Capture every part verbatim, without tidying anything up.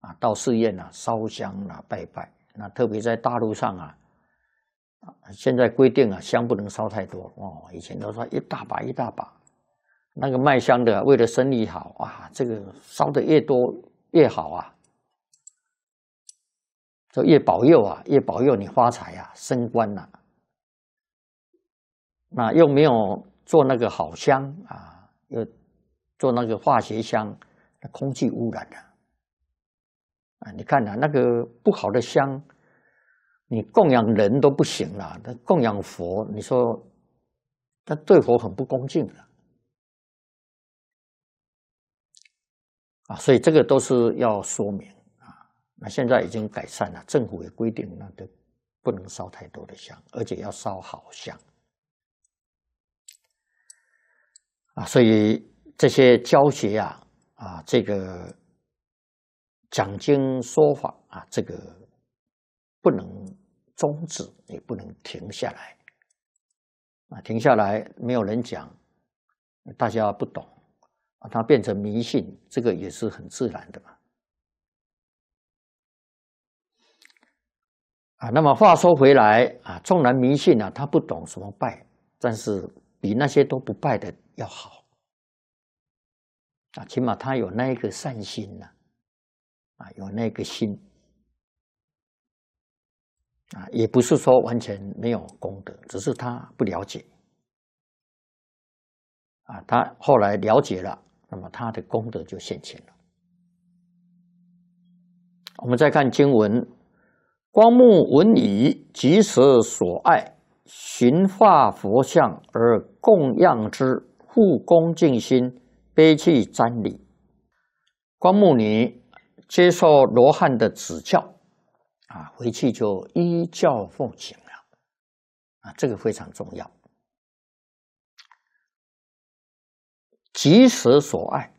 啊，到寺院啊烧香啊拜拜。那特别在大陆上啊，现在规定啊香不能烧太多哦，以前都说一大把一大把。那个卖香的为了生意好啊，这个烧的越多越好啊。就越保佑啊，越保佑你发财啊，升官啊。那又没有做那个好香啊，又做那个化学香，那空气污染了啊！你看啊，那个不好的香，你供养人都不行了，那供养佛，你说，那对佛很不恭敬了啊！所以这个都是要说明。那现在已经改善了，政府也规定，那都不能烧太多的香，而且要烧好香啊。所以这些教学啊，啊，这个讲经说法啊，这个不能终止，也不能停下来啊。停下来没有人讲，大家不懂啊，它变成迷信，这个也是很自然的嘛。啊，那么话说回来啊，纵然迷信啊，他不懂什么拜，但是比那些都不拜的要好啊，起码他有那一个善心呐，啊，有那个心啊，也不是说完全没有功德，只是他不了解啊，他后来了解了，那么他的功德就现前了。我们再看经文。光目闻已，即舍所爱，寻化佛像而供养之，复恭敬心，悲泣瞻礼。光目尼接受罗汉的指教啊，回去就依教奉行了啊，这个非常重要。即舍所爱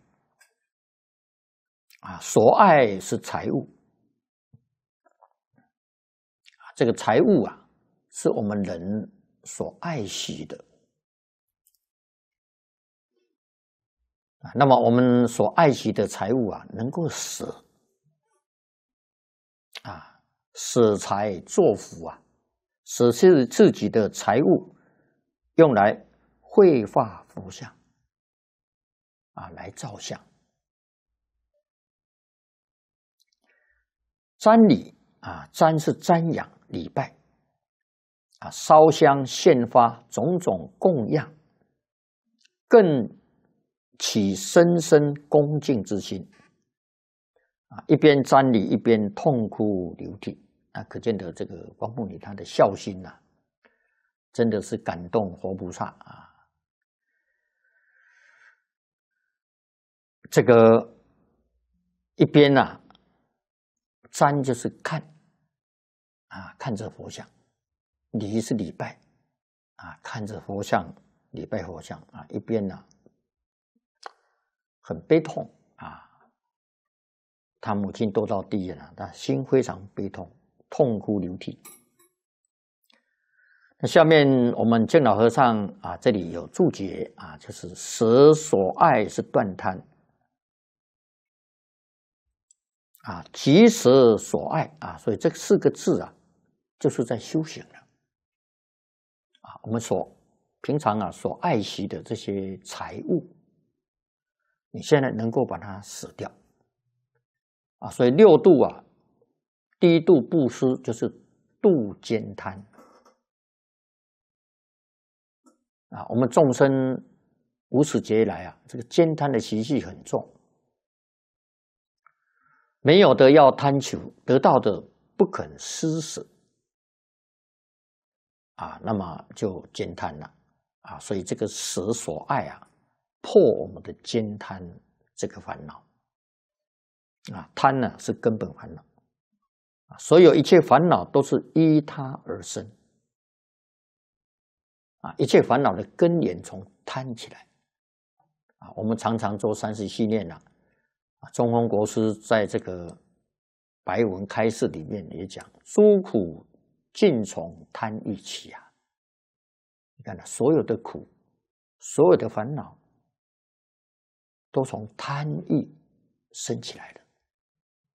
啊，所爱是财物。这个财物啊，是我们人所爱惜的啊。那么我们所爱惜的财物啊，能够舍啊，舍财作福啊，舍弃自己的财物，用来绘画佛像啊，来造像。瞻礼啊，瞻是瞻仰。礼拜啊，烧香献发种种供养，更起深深恭敬之心啊！一边瞻礼，一边痛哭流涕啊！可见得这个光目尼他的孝心呐、啊，真的是感动活菩萨啊！这个一边呐、啊，瞻就是看啊，看着佛像。礼是礼拜啊，看着佛像，礼拜佛像啊，一边呢、啊、很悲痛啊，他母亲都到地狱了，他心非常悲痛，痛哭流涕。那下面我们净老和尚啊，这里有注解啊，就是舍所爱是断贪啊，即舍所爱啊，所以这四个字啊，就是在修行了。我们所平常啊所爱惜的这些财物，你现在能够把它舍掉啊，所以六度啊，第一度布施就是度慳贪啊。我们众生无始劫来啊，这个慳贪的习气很重，没有的要贪求，得到的不肯施舍。啊，那么就慳贪了啊，所以这个舍所爱啊，破我们的慳贪这个烦恼啊，贪呢是根本烦恼啊，所有一切烦恼都是依它而生啊，一切烦恼的根源从贪起来啊。我们常常做三十系念啊，中峰国师在这个白文开示里面也讲，诸苦尽从贪欲起啊！你看，所有的苦，所有的烦恼，都从贪欲生起来的